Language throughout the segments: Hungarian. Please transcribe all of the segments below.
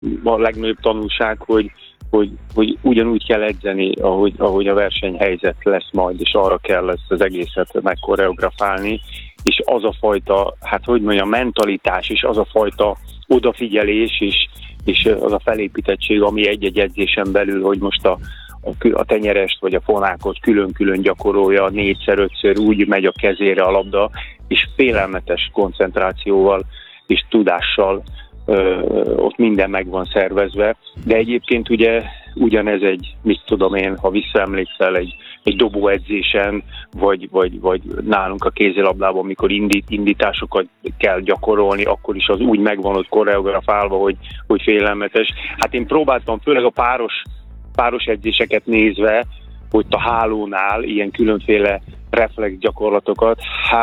a legnagyobb tanulság, hogy ugyanúgy kell edzeni, ahogy a versenyhelyzet lesz majd, és arra kell ezt az egészet megkoreografálni, és az a fajta, mentalitás, és az a fajta odafigyelés, és az a felépítettség, ami egy-egy edzésen belül, hogy most a tenyerest vagy a fonákot külön-külön gyakorolja, 4-5-ször úgy megy a kezére a labda, és félelmetes koncentrációval és tudással ott minden meg van szervezve, de egyébként ugye ugyanez ha visszaemlékszel egy dobóedzésen, vagy nálunk a kézilabdában, amikor indításokat kell gyakorolni, akkor is az úgy megvan ott koreografálva, hogy félelmetes. Hát én próbáltam, főleg a páros edzéseket nézve, hogy a hálónál ilyen különféle reflex gyakorlatokat,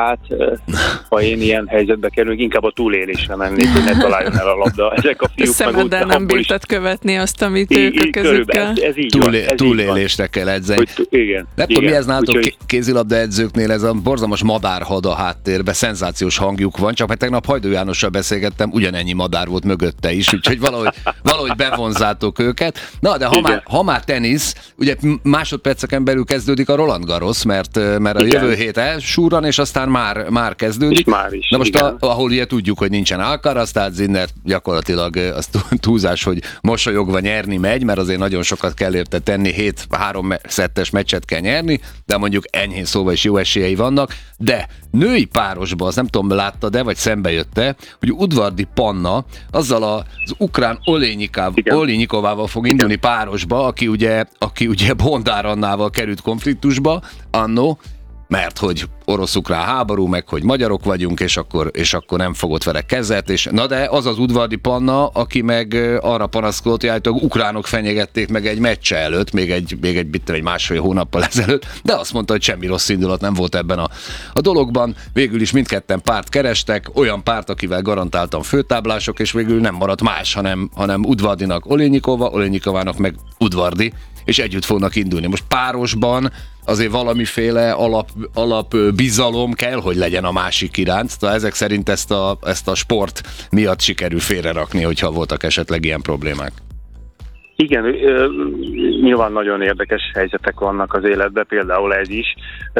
ha én ilyen helyzetbe kerülök, inkább a túlélésre mennék, hogy ne találjon el a labda. Ezek a fiúk szemeddel nem bírtad követni azt, amit ők a kezükkel. Túlélésre kell edzeni. Igen. Nem tudom, mi ez nálatok kézilabda edzőknél, ez a borzalmas madárhad a háttérben, szenzációs hangjuk van, csak mert tegnap Hajdú Jánossal beszélgettem, ugyanennyi madár volt mögötte is, úgyhogy valahogy bevonzátok őket. Na, de ha már tenisz, ugye másodperceken belül kezdődik a Roland Garros, mert a jövő hét elsúrran, és aztán már kezdődik. Már is, na most ahol ugye tudjuk, hogy nincsen Alcaraz, tehát Sinner gyakorlatilag az túlzás, hogy mosolyogva nyerni megy, mert azért nagyon sokat kell érte tenni, 3 szettes meccset kell nyerni, de mondjuk enyhén szóval is jó esélyei vannak, de női párosban, azt nem tudom, láttad-e, vagy szembe jött-e, hogy Udvardi Panna azzal az ukrán Olényikovával fog indulni párosba, aki ugye Bondár Annával került konfliktusba annó, mert hogy orosz-ukrán háború, meg hogy magyarok vagyunk, és akkor nem fogott vele kezet, és na de az Udvardi Panna, aki meg arra panaszkodott, hogy állítólag ukránok fenyegették meg egy meccse előtt, még egy másfél hónappal ezelőtt, de azt mondta, hogy semmi rossz indulat nem volt ebben a dologban. Végül is mindketten párt kerestek, olyan párt, akivel garantáltan főtáblások, és végül nem maradt más, hanem Udvardinak Olényikovának meg Udvardi, és együtt fognak indulni. Most párosban azért valamiféle alap bizalom kell, hogy legyen a másik iránt. Tehát ezek szerint ezt a sport miatt sikerül félrerakni, hogyha voltak esetleg ilyen problémák. Igen, nyilván nagyon érdekes helyzetek vannak az életben, például ez is.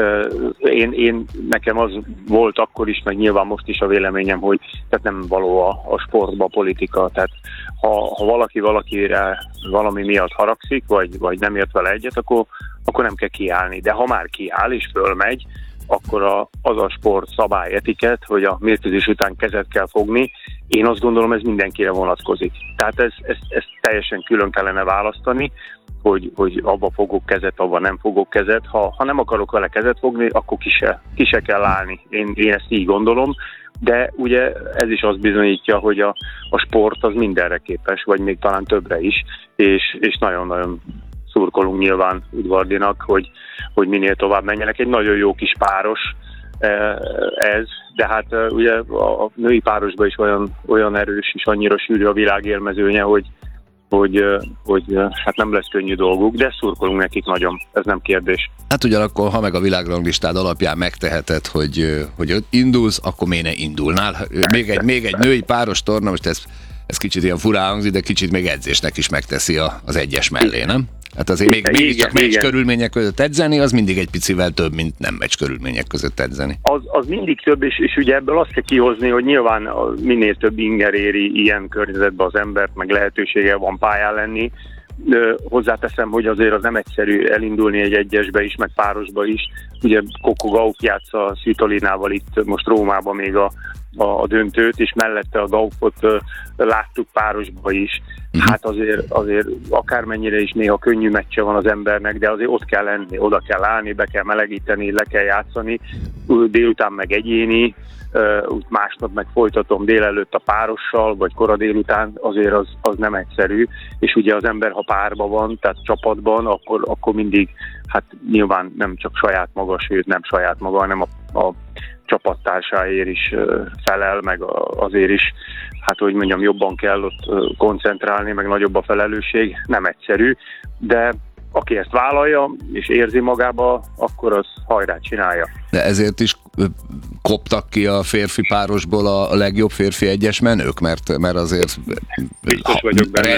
Nekem az volt akkor is, meg nyilván most is a véleményem, hogy tehát nem való a sportba a politika, tehát ha valaki valakire valami miatt haragszik, vagy nem ért vele egyet, akkor nem kell kiállni. De ha már kiáll és fölmegy, akkor az a sport szabály etiket, hogy a mérkőzés után kezet kell fogni. Én azt gondolom, ez mindenkire vonatkozik. Tehát ezt teljesen külön kellene választani, hogy abba fogok kezet, abba nem fogok kezet. Ha nem akarok vele kezet fogni, akkor ki se kell állni. Én ezt így gondolom, de ugye ez is azt bizonyítja, hogy a sport az mindenre képes, vagy még talán többre is, és nagyon-nagyon szurkolunk nyilván Udvardinak, hogy minél tovább menjenek. Egy nagyon jó kis páros ez, de hát ugye a női párosban is olyan erős és annyira sűrű a világélmezőnye, hogy hát nem lesz könnyű dolguk, de szurkolunk nekik nagyon, ez nem kérdés. Hát ugyanakkor, ha meg a világranglistád alapján megteheted, hogy indulsz, akkor miért ne indulnál? Még egy női páros torna, most ez kicsit ilyen furán hangzik, de kicsit még edzésnek is megteszi az egyes mellé, nem? Hát azért mégiscsak meccs körülmények között edzeni, az mindig egy picivel több, mint nem meccs körülmények között edzeni. Az mindig több, és ugye ebből azt kell kihozni, hogy nyilván minél több inger éri ilyen környezetben az embert, meg lehetősége van pályán lenni. Hozzáteszem, hogy azért az nem egyszerű elindulni egy egyesbe is, meg párosba is. Ugye Coco Gauff játsza Svitolinával itt most Rómában még a döntőt, és mellette a Gauffot láttuk párosba is. Hát azért akármennyire is néha könnyű meccse van az embernek, de azért ott kell lenni, oda kell állni, be kell melegíteni, le kell játszani, délután meg egyéni, másnap meg folytatom délelőtt a párossal, vagy kora délután, azért az nem egyszerű, és ugye az ember, ha párban van, tehát csapatban, akkor mindig, hát nyilván nem csak saját maga, sőt nem saját maga, hanem a csapattársáért is felel, meg azért is, hát hogy mondjam, jobban kell ott koncentrálni, meg nagyobb a felelősség, nem egyszerű, de aki ezt vállalja, és érzi magába, akkor az hajrá csinálja. De ezért is koptak ki a férfi párosból a legjobb férfi egyes menők, mert azért biztos vagyok benne,